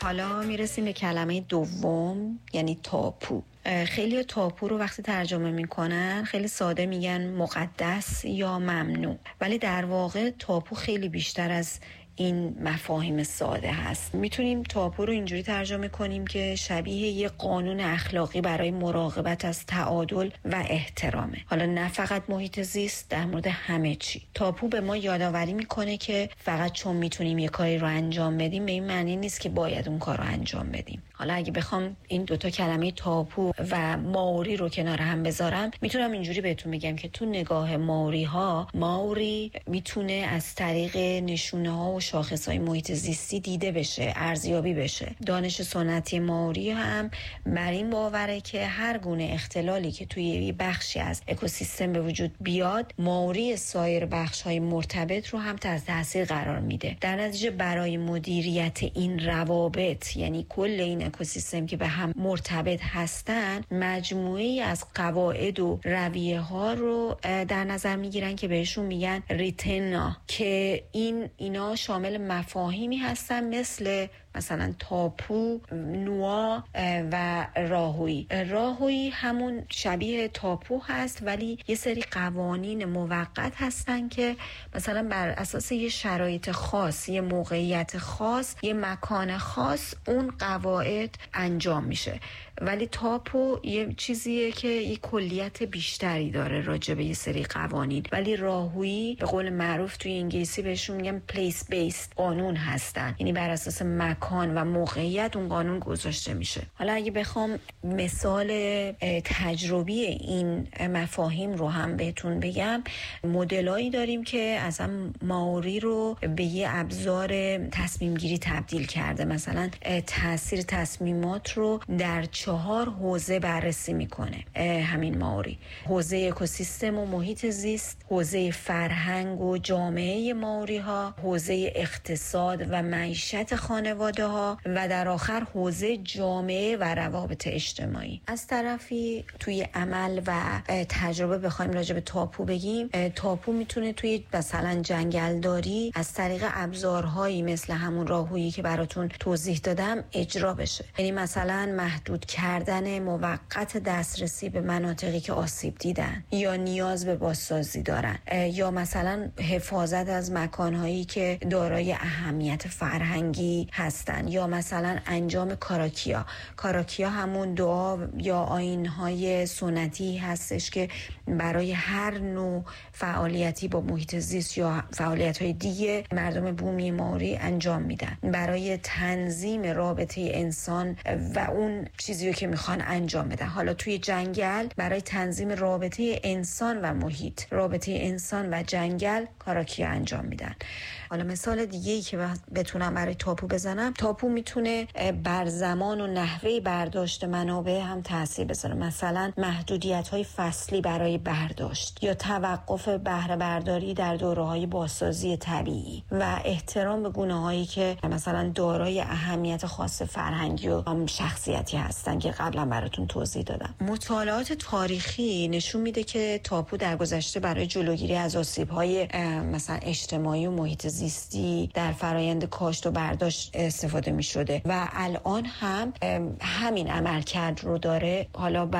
حالا میرسیم به کلمه دوم، یعنی تاپو. خیلی تاپو رو وقتی ترجمه میکنن خیلی ساده میگن مقدس یا ممنوع، ولی در واقع تاپو خیلی بیشتر از این مفاهیم ساده هست. میتونیم تاپو رو اینجوری ترجمه کنیم که شبیه یه قانون اخلاقی برای مراقبت از تعادل و احترامه. حالا نه فقط محیط زیست، در مورد همه چی. تاپو به ما یادآوری میکنه که فقط چون میتونیم یه کاری رو انجام بدیم به این معنی نیست که باید اون کار رو انجام بدیم. حالا اگه بخوام این دوتا کلمه تاپو و ماوری رو کنار هم بذارم، میتونم اینجوری بهتون بگم که تو نگاه ماوری میتونه از طریق نشونه ها و شاخصهای محیط زیستی دیده بشه، ارزیابی بشه. دانش سنتی ماوری هم بر این باوره که هر گونه اختلالی که توی یه بخشی از اکوسیستم به وجود بیاد، ماوری سایر بخش‌های مرتبط رو هم تحت تاثیر قرار میده. در نتیجه برای مدیریت این روابط، یعنی کل این اکوسیستم که به هم مرتبط هستن، مجموعه‌ای از قواعد و رویه‌ها رو در نظر میگیرن که بهشون میگن ریتنا، که اینا شامل مفاهیمی هستن مثلا تاپو، نوا و راهویی همون شبیه تاپو هست، ولی یه سری قوانین موقت هستن که مثلا بر اساس یه شرایط خاص، یه موقعیت خاص، یه مکان خاص اون قواعد انجام میشه. ولی تاپو یه چیزیه که یه کلیت بیشتری داره راجع به یه سری قوانین، ولی راهویی به قول معروف توی انگلیسی بهشون میگن پلیس بیسد، قانون هستن، یعنی بر اساس مکان و موقعیت اون قانون گذاشته میشه. حالا اگه بخوام مثال تجربی این مفاهیم رو هم بهتون بگم، مدلایی داریم که اصلا ماوری رو به یه ابزار تصمیم گیری تبدیل کرده. مثلا تاثیر تصمیمات رو در 4 حوزه بررسی میکنه همین ماوری: حوزه اکوسیستم و محیط زیست، حوزه فرهنگ و جامعه ماوری ها، حوزه اقتصاد و معیشت خانواده ها و در آخر حوزه جامعه و روابط اجتماعی. از طرفی توی عمل و تجربه بخوایم راجع به تاپو بگیم، تاپو میتونه توی مثلا جنگلداری از طریق ابزارهایی مثل همون راهویی که براتون توضیح دادم اجرا بشه. یعنی مثلا محدود کردن موقت دسترسی به مناطقی که آسیب دیدن یا نیاز به بازسازی دارن، یا مثلا حفاظت از مکانهایی که دارای اهمیت فرهنگی هستن، یا مثلا انجام کاراکیا همون دعا یا آیین‌های سنتی هستش که برای هر نوع فعالیتی با محیط زیست یا فعالیت‌های دیگه مردم بومی ماوری انجام میدن برای تنظیم رابطه انسان و اون چیزی که میخوان انجام بدن. حالا توی جنگل برای تنظیم رابطه انسان و محیط، رابطه انسان و جنگل، کاراکیا انجام میدن. حالا مثال دیگه‌ای که بتونم برای تاپو بزنم، تاپو میتونه بر زمان و نحوه برداشت منابع هم تاثیر بذاره. مثلا محدودیت‌های فصلی برای برداشت یا توقف بهره برداری در دوره‌های بازسازی طبیعی و احترام به گونه‌هایی که مثلا دارای اهمیت خاص فرهنگی و شخصیتی هستن که قبلا براتون توضیح دادم. مطالعات تاریخی نشون میده که تاپو در گذشته برای جلوگیری از آسیب‌های مثلا اجتماعی و محیط زیستی در فرایند کاشت و برداشت استفاده می‌شده و الان هم همین عملکرد رو داره. حالا